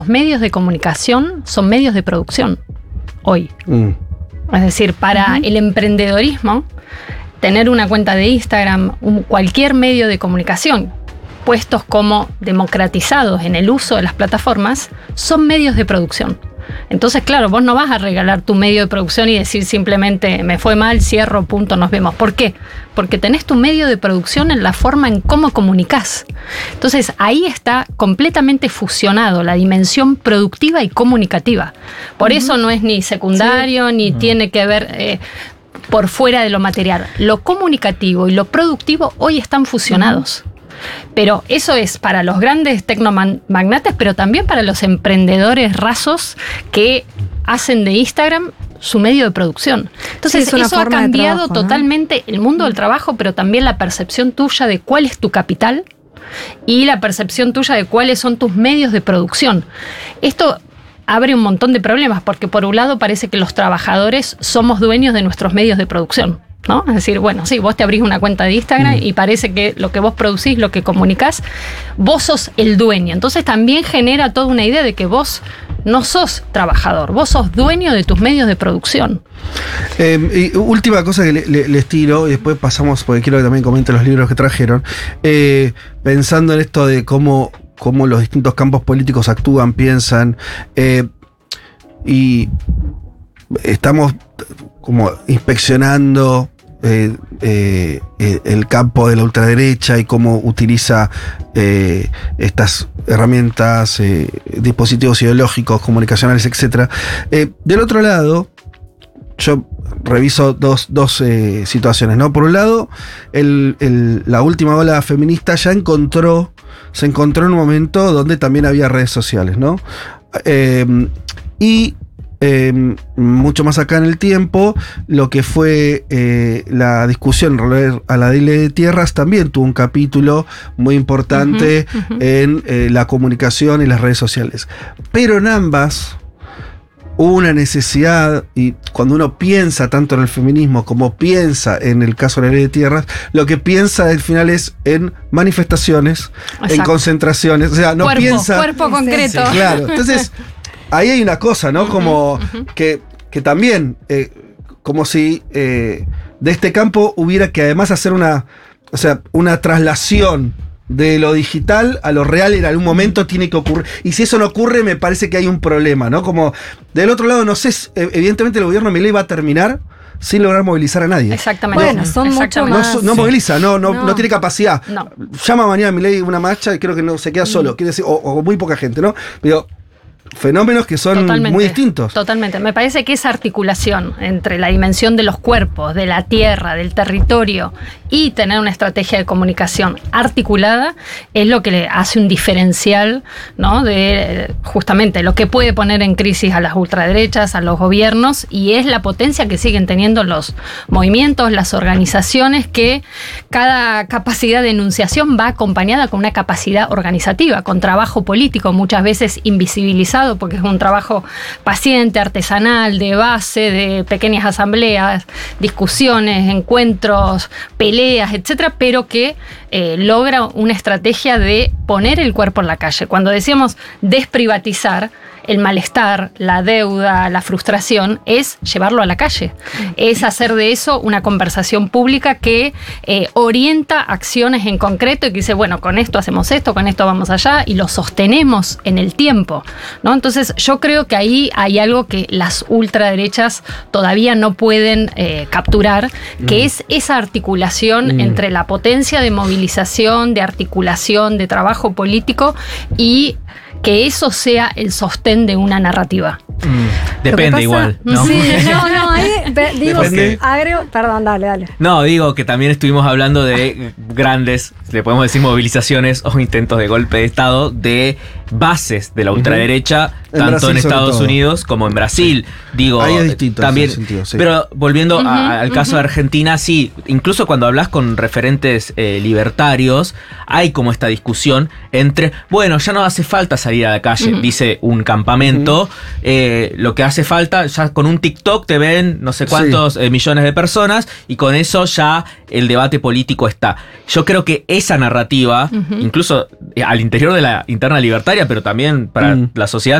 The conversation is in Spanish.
Los medios de comunicación son medios de producción hoy. Es decir, para el emprendedorismo, tener una cuenta de Instagram, cualquier medio de comunicación, puestos como democratizados en el uso de las plataformas, son medios de producción. Entonces, claro, vos no vas a regalar tu medio de producción y decir simplemente me fue mal, cierro, punto, nos vemos. ¿Por qué? Porque tenés tu medio de producción en la forma en cómo comunicás. Entonces, ahí está completamente fusionado la dimensión productiva y comunicativa. Por eso no es ni secundario, ni tiene que ver por fuera de lo material. Lo comunicativo y lo productivo hoy están fusionados. Pero eso es para los grandes tecnomagnates, pero también para los emprendedores rasos que hacen de Instagram su medio de producción. Entonces, sí, eso ha cambiado totalmente el mundo del trabajo, pero también la percepción tuya de cuál es tu capital y la percepción tuya de cuáles son tus medios de producción. Esto abre un montón de problemas, porque por un lado parece que los trabajadores somos dueños de nuestros medios de producción, ¿no? Es decir, bueno, sí, vos te abrís una cuenta de Instagram y parece que lo que vos producís, lo que comunicás, vos sos el dueño. Entonces también genera toda una idea de que vos no sos trabajador, vos sos dueño de tus medios de producción. Y última cosa que les tiro, y después pasamos, porque quiero que también comenten los libros que trajeron, pensando en esto de cómo los distintos campos políticos actúan, piensan, y estamos como inspeccionando el campo de la ultraderecha y cómo utiliza estas herramientas, dispositivos ideológicos, comunicacionales, etc. Del otro lado, yo reviso dos situaciones, ¿no? Por un lado, la última ola feminista se encontró en un momento donde también había redes sociales, ¿no? Mucho más acá en el tiempo, lo que fue la discusión a la ley de tierras también tuvo un capítulo muy importante en la comunicación y las redes sociales. Pero en ambas hubo una necesidad, y cuando uno piensa tanto en el feminismo como piensa en el caso de la ley de tierras, lo que piensa al final es en manifestaciones, en concentraciones, o sea, no piensa... Cuerpo concreto. Sí, claro, entonces... Ahí hay una cosa, ¿no? Como que también, como si de este campo hubiera que además hacer una traslación de lo digital a lo real en algún momento tiene que ocurrir. Y si eso no ocurre, me parece que hay un problema, ¿no? Como del otro lado, no sé, evidentemente el gobierno Milei va a terminar sin lograr movilizar a nadie. Exactamente. Bueno, son mucho más... No moviliza, no tiene capacidad. No. Llama mañana a Milei una marcha y creo que no se queda solo. Quiere decir, o muy poca gente, ¿no? Pero fenómenos que son muy distintos. Totalmente. Me parece que esa articulación entre la dimensión de los cuerpos, de la tierra, del territorio y tener una estrategia de comunicación articulada es lo que le hace un diferencial, ¿no? De justamente lo que puede poner en crisis a las ultraderechas, a los gobiernos, y es la potencia que siguen teniendo los movimientos, las organizaciones, que cada capacidad de enunciación va acompañada con una capacidad organizativa, con trabajo político, muchas veces invisibilizado, porque es un trabajo paciente, artesanal, de base, de pequeñas asambleas, discusiones, encuentros, peleas, etcétera, pero que logra una estrategia de poner el cuerpo en la calle. Cuando decíamos desprivatizar, el malestar, la deuda, la frustración, es llevarlo a la calle. Es hacer de eso una conversación pública que orienta acciones en concreto y que dice, bueno, con esto hacemos esto, con esto vamos allá, y lo sostenemos en el tiempo, ¿no? Entonces yo creo que ahí hay algo que las ultraderechas todavía no pueden capturar, que es esa articulación entre la potencia de movilización, de articulación, de trabajo político, y que eso sea el sostén de una narrativa. Depende igual, ¿no? Sí, ahí digo, agrego, perdón, dale. No, digo que también estuvimos hablando de grandes, le podemos decir movilizaciones o intentos de golpe de Estado de bases de la ultraderecha, tanto Brasil, en Estados Unidos como en Brasil. Digo, ahí es distinto también, en ese sentido, sí. Pero volviendo al caso de Argentina, sí, incluso cuando hablas con referentes libertarios, hay como esta discusión entre, bueno, ya no hace falta salir a la calle, dice un campamento, lo que hace falta, ya con un TikTok te ven no sé cuántos millones de personas, y con eso ya el debate político está. Yo creo que esa narrativa, incluso al interior de la interna libertaria, pero también para la sociedad